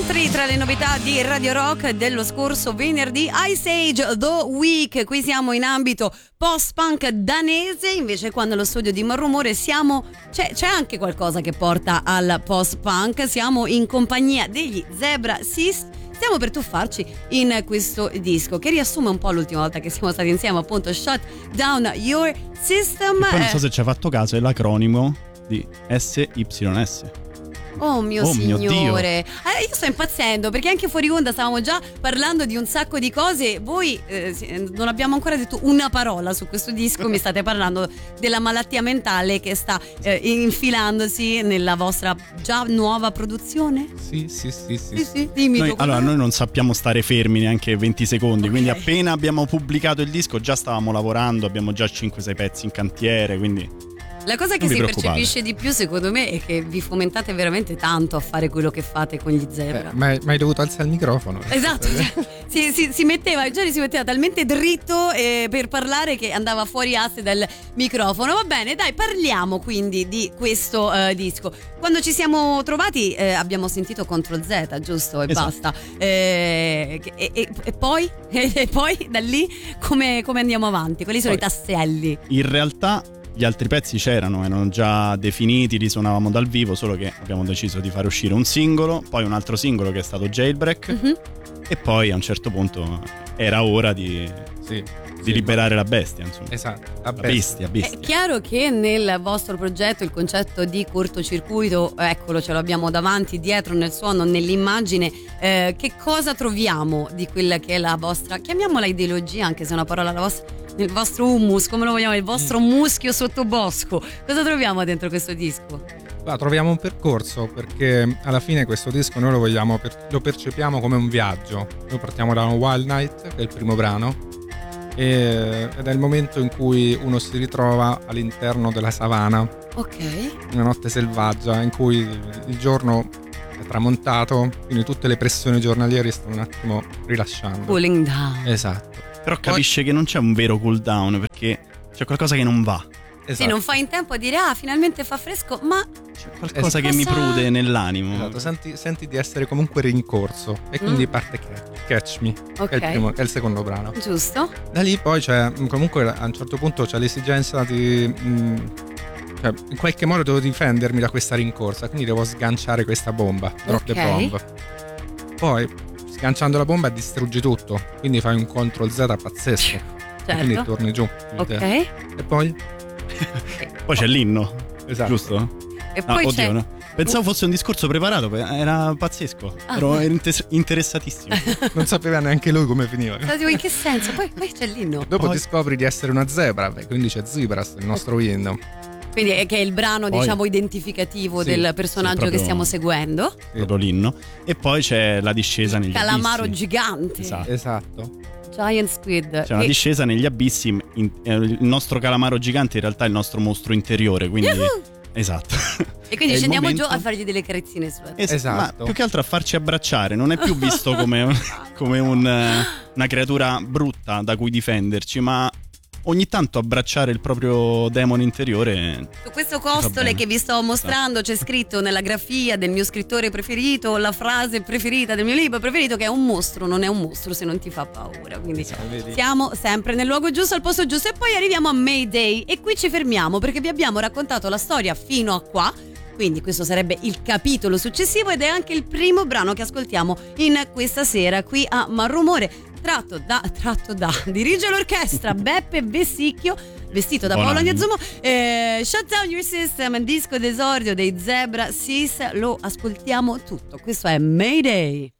entri tra le novità di Radio Rock dello scorso venerdì. Ice Age The Week, qui siamo in ambito post-punk danese, invece qua nello studio di Marrumore c'è anche qualcosa che porta al post-punk. Siamo in compagnia degli Zebra Sis. Stiamo per tuffarci in questo disco che riassume un po' l'ultima volta che siamo stati insieme, appunto Shut Down Your System. E poi non so se ci hai fatto caso, è l'acronimo di SYS. Oh mio signore, io sto impazzendo perché anche fuori onda stavamo già parlando di un sacco di cose. Voi non abbiamo ancora detto una parola su questo disco. Mi state parlando della malattia mentale che sta infilandosi nella vostra già nuova produzione? Sì. Dimmi tu. Allora, noi non sappiamo stare fermi neanche 20 secondi, okay. Quindi appena abbiamo pubblicato il disco già stavamo lavorando, abbiamo già 5-6 pezzi in cantiere, quindi... La cosa che si percepisce di più secondo me è che vi fomentate veramente tanto a fare quello che fate con gli Zebra. Ma hai dovuto alzare il microfono. Esatto, si metteva talmente dritto per parlare che andava fuori asse dal microfono. Va bene, dai, parliamo quindi di questo disco. Quando ci siamo trovati abbiamo sentito Contro Z, giusto? E esatto. Basta. E poi da lì come andiamo avanti? Quali sono i tasselli? In realtà gli altri pezzi erano già definiti, li suonavamo dal vivo, solo che abbiamo deciso di fare uscire un singolo, poi un altro singolo che è stato Jailbreak, e poi a un certo punto era ora di liberare la bestia, insomma. Esatto, la bestia. È chiaro che nel vostro progetto il concetto di cortocircuito, eccolo, ce l'abbiamo davanti, dietro, nel suono, nell'immagine. Che cosa troviamo di quella che è la vostra, chiamiamola ideologia, anche se è una parola la vostra, il vostro hummus, come lo vogliamo, il vostro muschio sottobosco? Cosa troviamo dentro questo disco? Troviamo un percorso, perché alla fine questo disco noi lo percepiamo come un viaggio. Noi partiamo da Wild Night, che è il primo brano, ed è il momento in cui uno si ritrova all'interno della savana, una notte selvaggia in cui il giorno è tramontato, quindi tutte le pressioni giornaliere stanno un attimo rilasciando, cooling down. Esatto. Però capisce che non c'è un vero cool down, perché c'è qualcosa che non va. Esatto. Sì, non fai in tempo a dire finalmente fa fresco, ma c'è qualcosa che mi prude nell'animo. Esatto, senti di essere comunque rincorso, e quindi parte Catch Me, che è il secondo brano. Giusto. Da lì poi comunque a un certo punto c'è l'esigenza di in qualche modo devo difendermi da questa rincorsa, quindi devo sganciare questa bomba, drop the bomb. Poi sganciando la bomba distruggi tutto, quindi fai un CTRL Z pazzesco, certo. E quindi torni giù. E poi c'è l'inno, esatto. Giusto? E poi oddio, c'è... no. Pensavo fosse un discorso preparato, era pazzesco. Ero interessatissimo. Non sapeva neanche lui come finiva. In che senso? Poi c'è l'inno. Dopo ti scopri di essere una zebra, quindi c'è Zebras, il nostro inno. Quindi che è il brano, diciamo, identificativo del personaggio che stiamo seguendo. Proprio l'inno. E poi c'è la discesa negli calamaro abissi. gigante. Esatto. Giant Squid. C'è una discesa negli abissi. Il nostro calamaro gigante in realtà è il nostro mostro interiore, quindi esatto. E quindi scendiamo giù a fargli delle carezzine sulla testa. Esatto. Ma più che altro a farci abbracciare. Non è più visto come una creatura brutta da cui difenderci, ma ogni tanto abbracciare il proprio demone interiore. Su questo costole che vi sto mostrando c'è scritto nella grafia del mio scrittore preferito la frase preferita del mio libro preferito, che è: un mostro non è un mostro se non ti fa paura. Quindi siamo sempre nel luogo giusto, al posto giusto. E poi arriviamo a Mayday, e qui ci fermiamo perché vi abbiamo raccontato la storia fino a qua. Quindi questo sarebbe il capitolo successivo, ed è anche il primo brano che ascoltiamo in questa sera qui a Marrumore, tratto da dirige l'orchestra Beppe Vessicchio, vestito da Paolo Agnazumo. Shut Down Your System, disco d'esordio dei Zebra Sis. Lo ascoltiamo tutto. Questo è Mayday.